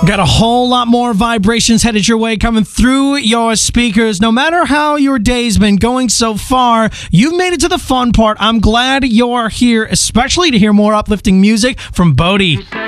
Got a whole lot more vibrations headed your way coming through your speakers. No matter how your day's been going so far, you've made it to the fun part. I'm glad you're here, especially to hear more uplifting music from Bodhi.